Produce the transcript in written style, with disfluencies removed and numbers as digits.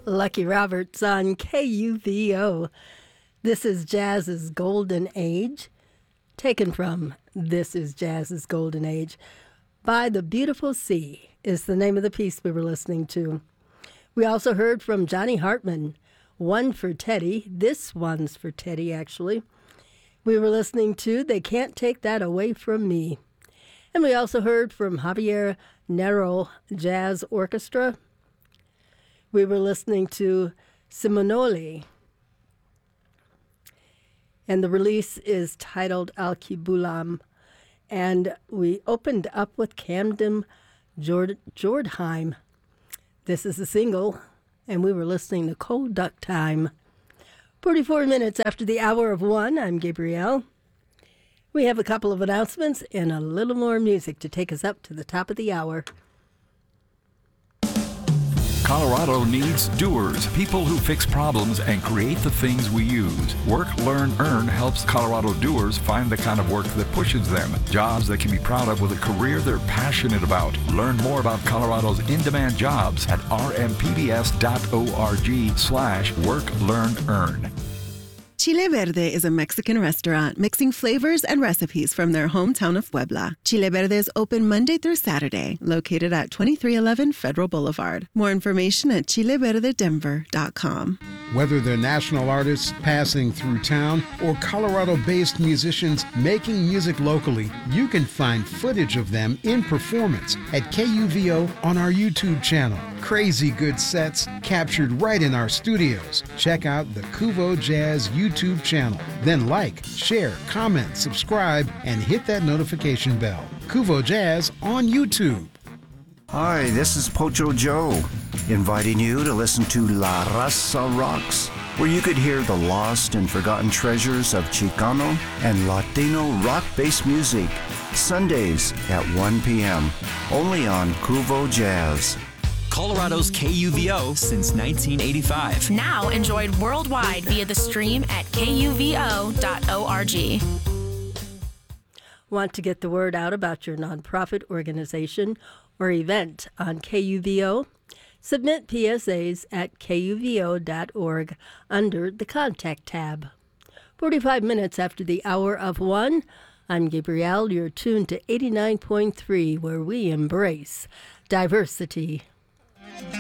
Lucky Roberts on KUVO. This is Jazz's Golden Age, taken from This is Jazz's Golden Age. By the Beautiful Sea is the name of the piece we were listening to. We also heard from Johnny Hartman, One for Teddy. This one's for Teddy, actually. We were listening to They Can't Take That Away From Me. And we also heard from Javier Nero Jazz Orchestra. We were listening to Simonoli, and the release is titled Al-Kibulam. And we opened up with Camden Jordheim. This is a single, and we were listening to Cold Duck Time. 44 minutes after the hour of 1, I'm Gabrielle. We have a couple of announcements and a little more music to take us up to the top of the hour. Colorado needs doers, people who fix problems and create the things we use. Work, Learn, Earn helps Colorado doers find the kind of work that pushes them. Jobs they can be proud of with a career they're passionate about. Learn more about Colorado's in-demand jobs at rmpbs.org/work, learn, earn. Chile Verde is a Mexican restaurant mixing flavors and recipes from their hometown of Puebla. Chile Verde is open Monday through Saturday, located at 2311 Federal Boulevard. More information at chileverdedenver.com. Whether they're national artists passing through town or Colorado-based musicians making music locally, you can find footage of them in performance at KUVO on our YouTube channel. Crazy good sets captured right in our studios. Check out the Kuvo Jazz YouTube channel. Then like, share, comment, subscribe, and hit that notification bell. Kuvo Jazz on YouTube. Hi, this is Pocho Joe, inviting you to listen to La Raza Rocks, where you could hear the lost and forgotten treasures of Chicano and Latino rock-based music, Sundays at 1 p.m., only on Kuvo Jazz. Colorado's KUVO since 1985. Now enjoyed worldwide via the stream at kuvo.org. Want to get the word out about your nonprofit organization or event on KUVO? Submit PSAs at kuvo.org under the Contact tab. 45 minutes after the hour of 1, I'm Gabrielle. You're tuned to 89.3, where we embrace diversity.